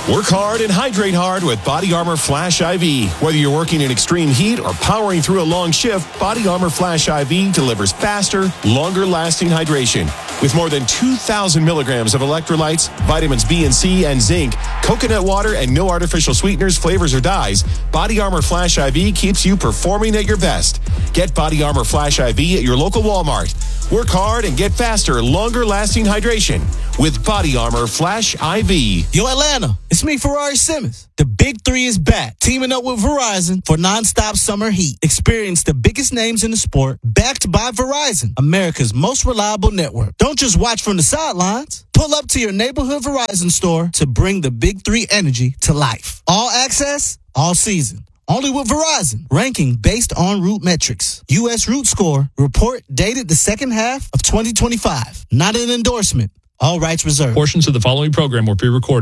Work hard and hydrate hard with Body Armor Flash IV. Whether you're working in extreme heat or powering through a long shift, Body Armor Flash IV delivers faster, longer-lasting hydration. With more than 2,000 milligrams of electrolytes, vitamins B and C, and zinc, coconut water, and no artificial sweeteners, flavors, or dyes, Body Armor Flash IV keeps you performing at your best. Get Body Armor Flash IV at your local Walmart. Work hard and get faster, longer-lasting hydration with Body Armor Flash IV. Yo, Atlanta, it's me, Ferrari Simmons. The Big Three is back, teaming up with Verizon for nonstop summer heat. Experience the biggest names in the sport, backed by Verizon, America's most reliable network. Don't just watch from the sidelines. Pull up to your neighborhood Verizon store to bring the Big Three energy to life. All access, all season. Only with Verizon. Ranking based on root metrics. U.S. Root Score report dated the second half of 2025. Not an endorsement. All rights reserved. Portions of the following program were pre-recorded.